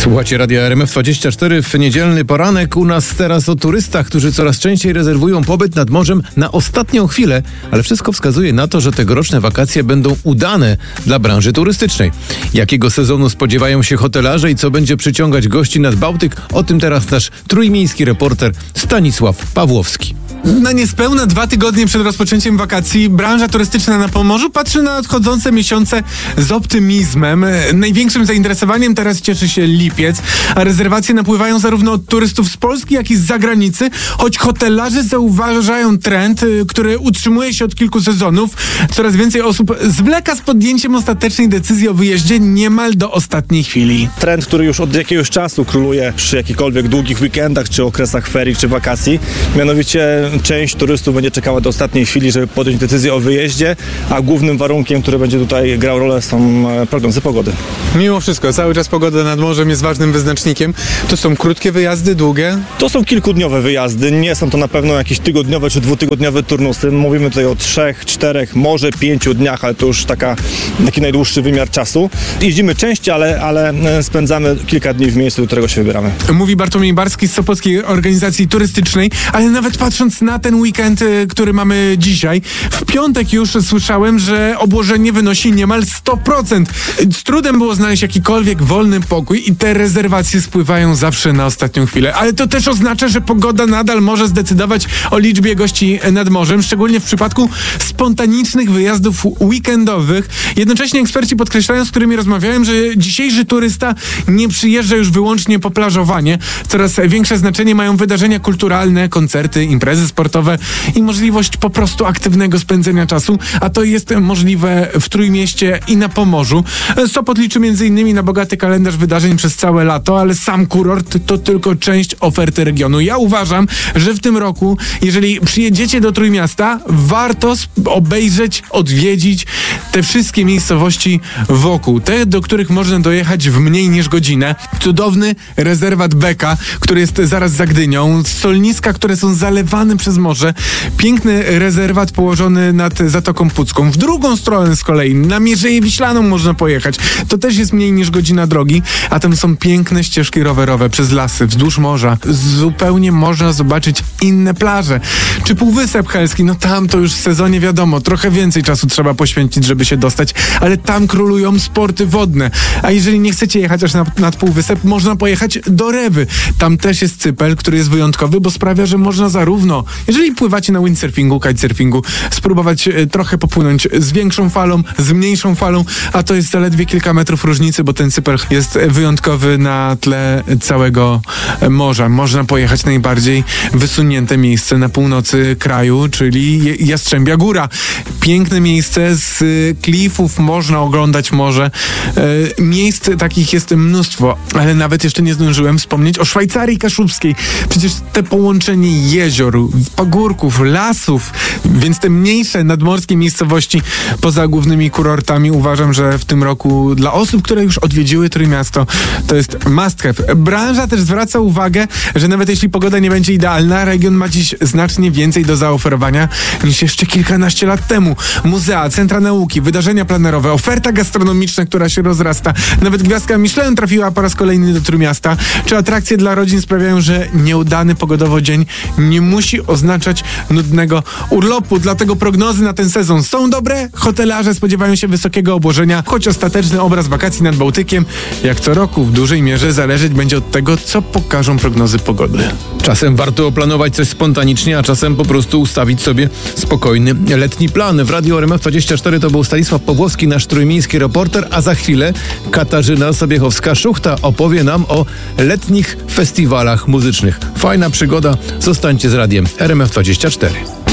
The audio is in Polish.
Słuchacie Radia RMF24 w niedzielny poranek. U nas teraz o turystach, którzy coraz częściej rezerwują pobyt nad morzem na ostatnią chwilę, ale wszystko wskazuje na to, że tegoroczne wakacje będą udane dla branży turystycznej. Jakiego sezonu spodziewają się hotelarze i co będzie przyciągać gości nad Bałtyk? O tym teraz nasz trójmiejski reporter Stanisław Pawłowski. Na niespełna 2 tygodnie przed rozpoczęciem wakacji branża turystyczna na Pomorzu patrzy na nadchodzące miesiące z optymizmem. Największym zainteresowaniem teraz cieszy się lipiec, a rezerwacje napływają zarówno od turystów z Polski, jak i z zagranicy, choć hotelarze zauważają trend, który utrzymuje się od kilku sezonów. Coraz więcej osób zwleka z podjęciem ostatecznej decyzji o wyjeździe niemal do ostatniej chwili. Trend, który już od jakiegoś czasu króluje przy jakichkolwiek długich weekendach, czy okresach ferii, czy wakacji, mianowicie część turystów będzie czekała do ostatniej chwili, żeby podjąć decyzję o wyjeździe, a głównym warunkiem, który będzie tutaj grał rolę, są prognozy pogody. Mimo wszystko, cały czas pogoda nad morzem jest ważnym wyznacznikiem. To są krótkie wyjazdy, długie? To są kilkudniowe wyjazdy, nie są to na pewno jakieś tygodniowe czy dwutygodniowe turnusy. Mówimy tutaj o 3, 4, może 5 dniach, ale to już taki najdłuższy wymiar czasu. Jeździmy częściej, ale spędzamy kilka dni w miejscu, do którego się wybieramy. Mówi Bartłomiej Barski z Sopockiej Organizacji Turystycznej, ale nawet patrząc na ten weekend, który mamy dzisiaj, w piątek już słyszałem, że obłożenie wynosi niemal 100%. Z trudem było znaleźć jakikolwiek wolny pokój i te rezerwacje spływają zawsze na ostatnią chwilę. Ale to też oznacza, że pogoda nadal może zdecydować o liczbie gości nad morzem, szczególnie w przypadku spontanicznych wyjazdów weekendowych. Jednocześnie eksperci podkreślają, z którymi rozmawiałem, że dzisiejszy turysta nie przyjeżdża już wyłącznie po plażowanie. Coraz większe znaczenie mają wydarzenia kulturalne, koncerty, imprezy sportowe i możliwość po prostu aktywnego spędzenia czasu, a to jest możliwe w Trójmieście i na Pomorzu. Sopot liczy m.in. na bogaty kalendarz wydarzeń przez całe lato, ale sam kurort to tylko część oferty regionu. Ja uważam, że w tym roku, jeżeli przyjedziecie do Trójmiasta, warto obejrzeć, odwiedzić te wszystkie miejscowości wokół, te, do których można dojechać w mniej niż godzinę. Cudowny rezerwat Beka, który jest zaraz za Gdynią, solniska, które są zalewane przez morze, piękny rezerwat położony nad Zatoką Pucką. W drugą stronę z kolei, na Mierzeję Wiślaną można pojechać. To też jest mniej niż godzina drogi, a tam są piękne ścieżki rowerowe przez lasy, wzdłuż morza. Zupełnie można zobaczyć inne plaże. Czy Półwysep Helski, no tam to już w sezonie wiadomo, trochę więcej czasu trzeba poświęcić, żeby się dostać, ale tam królują sporty wodne. A jeżeli nie chcecie jechać aż nad Półwysep, można pojechać do Rewy. Tam też jest cypel, który jest wyjątkowy, bo sprawia, że można zarówno, jeżeli pływacie na windsurfingu, kitesurfingu, spróbować trochę popłynąć z większą falą, z mniejszą falą, a to jest zaledwie kilka metrów różnicy, bo ten cypel jest wyjątkowy na tle całego morza. Można pojechać najbardziej wysunięte miejsce na północy kraju, czyli Jastrzębia Góra. Piękne miejsce, z klifów można oglądać morze. Miejsc takich jest mnóstwo, ale nawet jeszcze nie zdążyłem wspomnieć o Szwajcarii Kaszubskiej. Przecież te połączenie jezior, pagórków, lasów, więc te mniejsze nadmorskie miejscowości poza głównymi kurortami, uważam, że w tym roku dla osób, które już odwiedziły Trójmiasto, to jest must have. Branża też zwraca uwagę, że nawet jeśli pogoda nie będzie idealna, region ma dziś znacznie więcej do zaoferowania niż jeszcze kilkanaście lat temu. Muzea, centra nauki, wydarzenia plenerowe, oferta gastronomiczna, która się rozrasta. Nawet gwiazdka Michelin trafiła po raz kolejny do Trójmiasta. Czy atrakcje dla rodzin sprawiają, że nieudany pogodowo dzień nie musi oznaczać nudnego urlopu. Dlatego prognozy na ten sezon są dobre. Hotelarze spodziewają się wysokiego obłożenia, choć ostateczny obraz wakacji nad Bałtykiem, jak co roku, w dużej mierze zależeć będzie od tego, co pokażą prognozy pogody. Czasem warto oplanować coś spontanicznie, a czasem po prostu ustawić sobie spokojny letni plan. W Radiu RMF24 to był Stanisław Pawłowski, nasz trójmiejski reporter, a za chwilę Katarzyna Sobiechowska-Szuchta opowie nam o letnich festiwalach muzycznych. Fajna przygoda. Zostańcie z Radiem RMF24.